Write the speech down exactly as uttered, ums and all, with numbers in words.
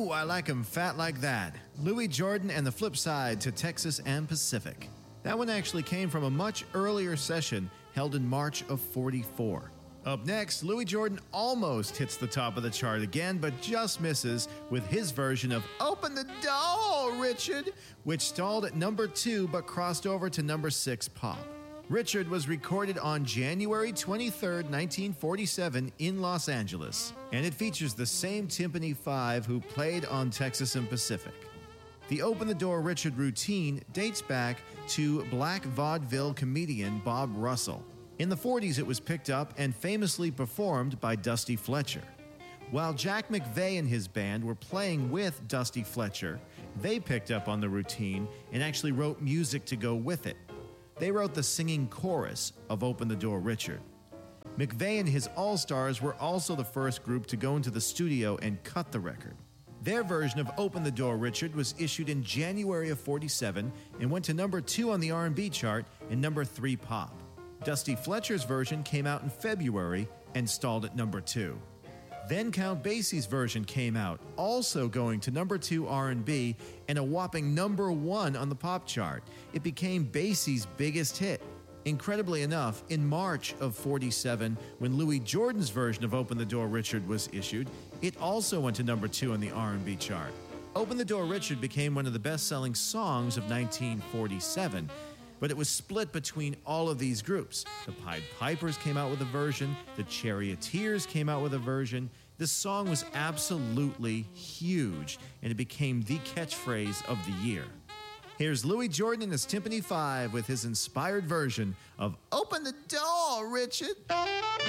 Ooh, I like 'em fat like that. Louis Jordan and the Flip Side to Texas and Pacific. That one actually came from a much earlier session held in March of forty-four. Up next, Louis Jordan almost hits the top of the chart again, but just misses with his version of Open the Door, Richard, which stalled at number two but crossed over to number six pop. Richard was recorded on January twenty-third, nineteen forty-seven in Los Angeles, and it features the same Timpani Five who played on Texas and Pacific. The Open the Door Richard routine dates back to black vaudeville comedian Bob Russell. In the forties, it was picked up and famously performed by Dusty Fletcher. While Jack McVeigh and his band were playing with Dusty Fletcher, they picked up on the routine and actually wrote music to go with it. They wrote the singing chorus of Open the Door Richard. McVeigh and his All-Stars were also the first group to go into the studio and cut the record. Their version of Open the Door Richard was issued in January of forty-seven and went to number two on the R and B chart and number three pop. Dusty Fletcher's version came out in February and stalled at number two. Then Count Basie's version came out, also going to number two R and B and a whopping number one on the pop chart. It became Basie's biggest hit. Incredibly enough, in March of forty-seven, when Louis Jordan's version of Open the Door Richard was issued, it also went to number two on the R and B chart. Open the Door Richard became one of the best-selling songs of nineteen forty-seven, but it was split between all of these groups. The Pied Pipers came out with a version, the Charioteers came out with a version. This song was absolutely huge, and it became the catchphrase of the year. Here's Louis Jordan and his Timpani Five with his inspired version of Open the Door, Richard.